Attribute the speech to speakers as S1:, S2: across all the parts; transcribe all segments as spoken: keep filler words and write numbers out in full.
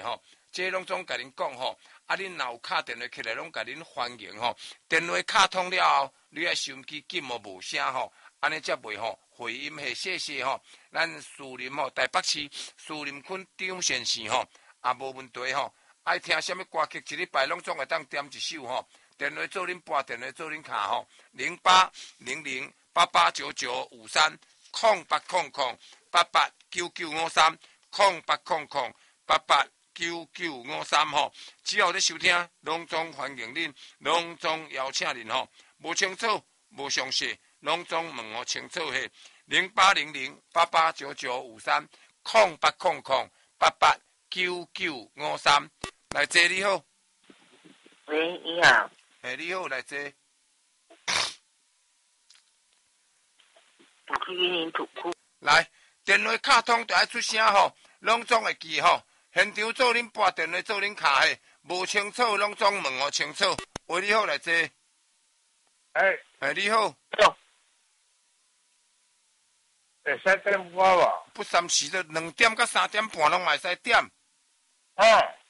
S1: 吼，这拢总甲恁讲吼。啊，恁若有敲电话起来，拢甲恁欢迎吼。电话敲通了后，你爱收音机紧哦无声吼，安尼才袂吼回音嘿。谢谢吼，咱树林吼台北市树林区张先生吼，也无问题吼。爱听什么歌曲，一礼拜拢总会当点一首吼。电话做恁拨，电话做恁卡吼，零八零零八八九九五三空八空空八八九九五三空八空空八八。九九五三吼，只要你收听，拢总欢迎恁，拢总邀请恁吼。无清楚、无详细，拢总问我清楚嘿。零八零零八八九九五三空八空空八八九九五三，来坐你好。
S2: 喂，你好。
S1: 哎，你好，来坐。
S2: 我去云林土库。
S1: 来，电话卡通就爱出声吼，拢总会记吼。现场做恁拨电话做恁卡嘿，无清楚拢总问我清楚。喂，你好，来坐。
S3: 哎，
S1: 哎，你好。
S3: 会使点歌无？
S1: 不三时的两点到三点半拢会使点。
S3: 哦。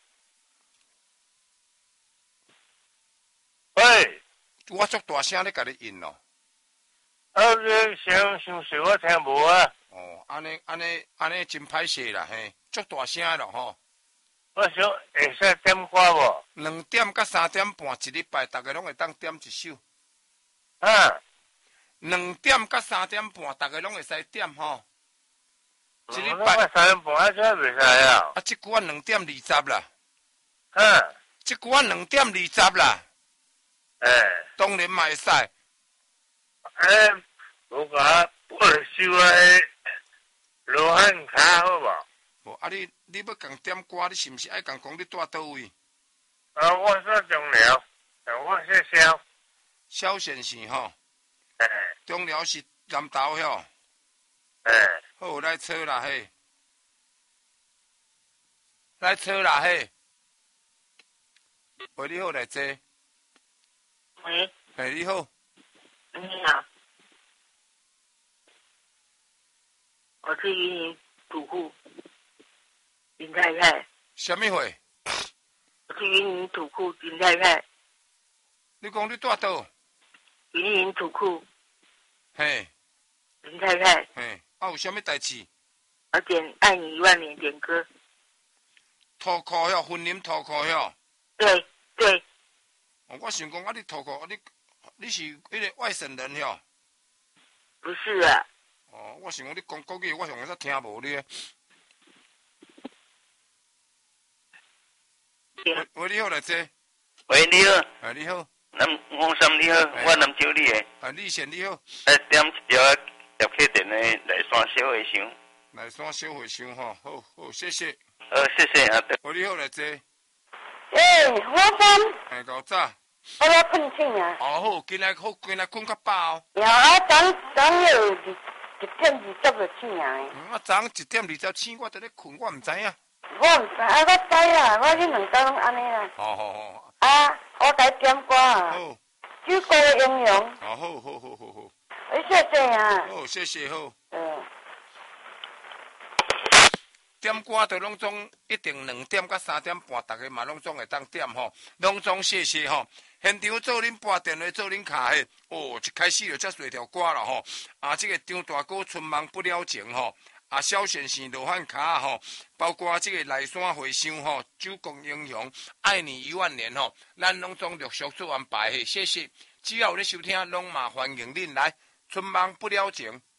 S3: 喂。
S1: 我足大声咧，甲你应咯。
S3: 啊，你声伤细，我听无啊。
S1: 哦，安尼安尼安尼真歹势啦嘿，足大声咯吼。
S3: 我想会使点歌无？
S1: 两点到三点半一礼拜，逐个拢会当点一首。
S3: 啊。
S1: 两点到三点半，逐个拢会使点吼。
S3: 一礼拜三点半啊，怎袂使啊？
S1: 啊，即句啊两点二十啦。
S3: 啊。
S1: 即句啊两点二十啦。
S3: 诶。
S1: 当然嘛会使。
S3: 诶，我甲我收诶罗汉卡好无？
S1: 无啊，你你要共点歌，你是毋是爱共讲你住倒位？
S3: 啊，我说中寮，我是肖。
S1: 肖先生吼。
S3: 诶。
S1: 中寮是南投吼。
S3: 诶。
S1: 好，来找啦嘿。来找啦嘿。喂，你好，来坐。
S2: 喂。
S1: 哎，你好。
S2: 你好。我是云林土库林太太。
S1: 什么会？
S2: 我是云林土库林太太。
S1: 你讲你住倒？
S2: 云林土库。
S1: 嘿。
S2: 林太太。
S1: 嘿，啊，有什么代志？
S2: 我点《爱你一万年》点歌。
S1: 土库哟，婚姻土库哟。
S2: 对对。
S1: 哦，我想讲啊，你土库，你你是迄个外省人哟？
S2: 不是啊。
S1: 哦，我想讲你讲国语，我上个听无你。喂喂，你好，来坐。
S4: 喂，你好。
S1: 哎，你好。
S4: 南王三你好，我南州你的。
S1: 啊，李贤你好。
S4: 来点一条叶克电的来山小和尚。
S1: 来山小和尚吼，好好，谢谢。
S4: 好，谢谢啊。
S1: 喂，你好，来坐。
S5: 诶，我三。
S1: 哎，够早。
S5: 我要困醒啊。
S1: 哦好，今仔好，今仔困较饱哦。
S5: 有啊，昨昨有一一点二十就醒啊。
S1: 嗯，啊，昨一点二十醒，我伫咧困，我毋知影。
S5: 我毋知，啊，我知啦，我迄两天拢安尼啦。
S1: 好好好。
S5: 啊，我该点歌啊。
S1: 好。
S5: 九歌的英雄。
S1: 好好好好好好。
S5: 哎，谢谢啊。
S1: 好，谢谢好。
S5: 嗯。
S1: 点歌就拢总一定两点到三点半，大家嘛拢总会当点吼，拢总谢谢吼。现场做恁拨电话做恁卡嘿，哦，一开始就遮侪条歌了吼。啊，这个张大哥春梦不了情吼，啊，萧先生罗汉卡吼，包括这个内山和尚吼，九公英雄，爱你一万年吼，咱拢总陆续做安排嘿，谢谢。只要有咧收听，拢嘛欢迎恁来，春梦不了情。